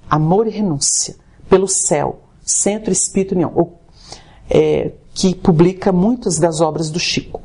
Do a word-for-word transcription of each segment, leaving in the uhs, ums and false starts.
Amor e Renúncia, pelo Céu, Centro Espírito União, ou, é, que publica muitas das obras do Chico.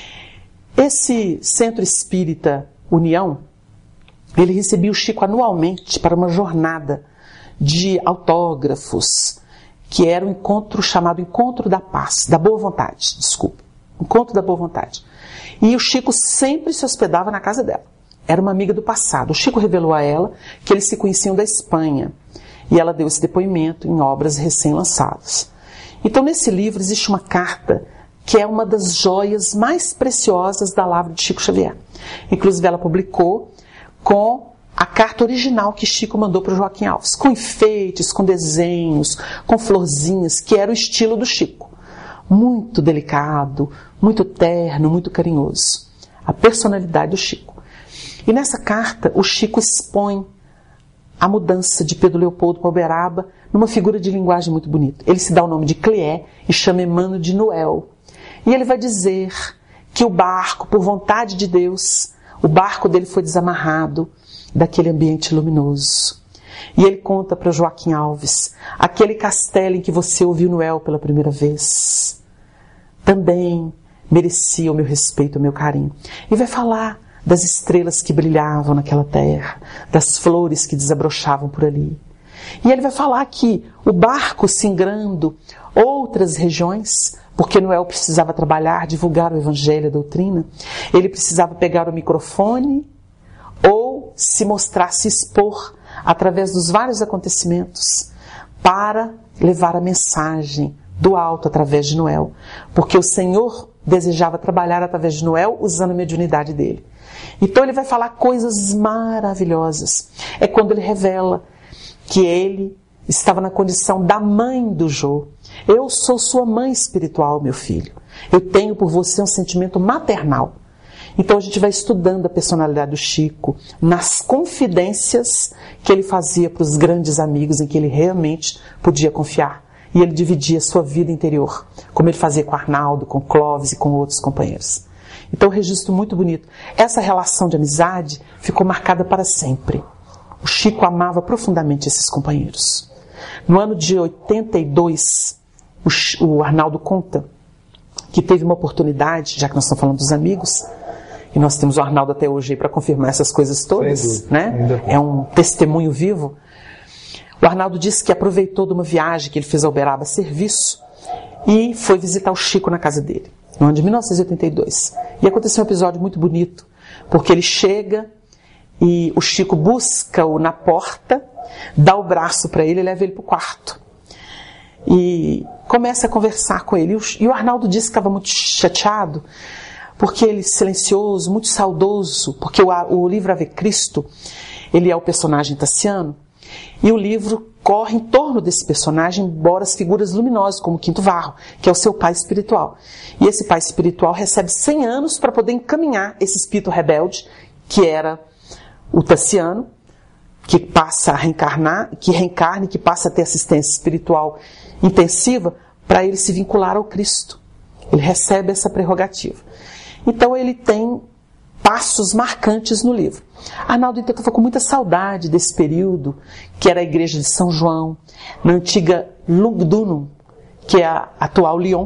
Esse Centro Espírita União, ele recebia o Chico anualmente para uma jornada de autógrafos, que era um encontro chamado Encontro da Paz, da Boa Vontade, desculpa, Encontro da Boa Vontade. E o Chico sempre se hospedava na casa dela. Era uma amiga do passado. O Chico revelou a ela que eles se conheciam da Espanha. E ela deu esse depoimento em obras recém-lançadas. Então, nesse livro existe uma carta que é uma das joias mais preciosas da lavra de Chico Xavier. Inclusive, ela publicou com a carta original que Chico mandou para o Joaquim Alves, com enfeites, com desenhos, com florzinhas, que era o estilo do Chico. Muito delicado, muito terno, muito carinhoso. A personalidade do Chico. E nessa carta, o Chico expõe a mudança de Pedro Leopoldo para Uberaba numa figura de linguagem muito bonita. Ele se dá o nome de Cleé e chama Emmanuel de Noel. E ele vai dizer que o barco, por vontade de Deus, o barco dele foi desamarrado daquele ambiente luminoso. E ele conta para Joaquim Alves, aquele castelo em que você ouviu Noel pela primeira vez, também merecia o meu respeito, o meu carinho. E vai falar das estrelas que brilhavam naquela terra, das flores que desabrochavam por ali. E ele vai falar que o barco singrando outras regiões, porque Noel precisava trabalhar, divulgar o evangelho, a doutrina, ele precisava pegar o microfone ou se mostrar, se expor através dos vários acontecimentos para levar a mensagem do alto através de Noel, porque o Senhor desejava trabalhar através de Noel usando a mediunidade dele. Então ele vai falar coisas maravilhosas. É quando ele revela que ele estava na condição da mãe do Jô. Eu sou sua mãe espiritual, meu filho. Eu tenho por você um sentimento maternal. Então a gente vai estudando a personalidade do Chico nas confidências que ele fazia para os grandes amigos em que ele realmente podia confiar. E ele dividia a sua vida interior, como ele fazia com Arnaldo, com Clóvis e com outros companheiros. Então, um registro muito bonito. Essa relação de amizade ficou marcada para sempre. O Chico amava profundamente esses companheiros. No ano de oitenta e dois, o, o Arnaldo conta que teve uma oportunidade, já que nós estamos falando dos amigos, e nós temos o Arnaldo até hoje para confirmar essas coisas todas, né? É um testemunho vivo. O Arnaldo disse que aproveitou de uma viagem que ele fez a Uberaba a serviço e foi visitar o Chico na casa dele, no ano de mil novecentos e oitenta e dois. E aconteceu um episódio muito bonito, porque ele chega e o Chico busca-o na porta, dá o braço para ele e leva ele para o quarto. E começa a conversar com ele. E o Arnaldo disse que estava muito chateado, porque ele, silencioso, muito saudoso, porque o, o livro Ave Cristo, ele é o personagem Tassiano, e o livro corre em torno desse personagem, embora as figuras luminosas, como o Quinto Varro, que é o seu pai espiritual. E esse pai espiritual recebe cem anos para poder encaminhar esse espírito rebelde, que era o Tassiano, que passa a reencarnar, que reencarna e que passa a ter assistência espiritual intensiva, para ele se vincular ao Cristo. Ele recebe essa prerrogativa. Então ele tem passos marcantes no livro. Arnaldo então estava com muita saudade desse período, que era a igreja de São João, na antiga Lugdunum, que é a atual Lyon,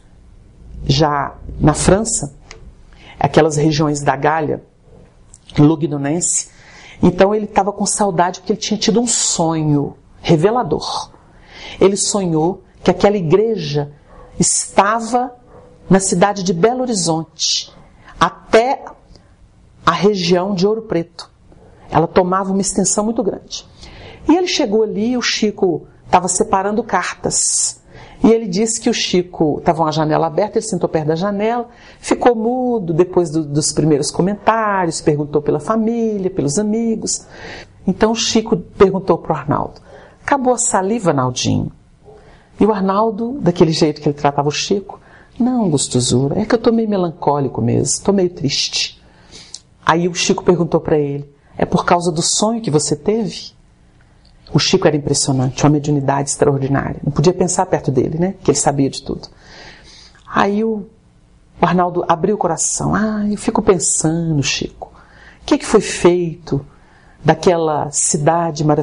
já na França, aquelas regiões da Gália, Lugdunense. Então ele estava com saudade porque ele tinha tido um sonho revelador. Ele sonhou que aquela igreja estava na cidade de Belo Horizonte, até a região de Ouro Preto. Ela tomava uma extensão muito grande. E ele chegou ali, o Chico estava separando cartas. E ele disse que o Chico estava com a janela aberta, ele sentou perto da janela, ficou mudo depois do, dos primeiros comentários, perguntou pela família, pelos amigos. Então o Chico perguntou para o Arnaldo: acabou a saliva, Naldinho? E o Arnaldo, daquele jeito que ele tratava o Chico: não, gostosura, é que eu estou meio melancólico mesmo, estou meio triste. Aí o Chico perguntou para ele: é por causa do sonho que você teve? O Chico era impressionante, uma mediunidade extraordinária. Não podia pensar perto dele, né? Que ele sabia de tudo. Aí o Arnaldo abriu o coração. Ah, eu fico pensando, Chico, o que, que foi feito daquela cidade maravilhosa?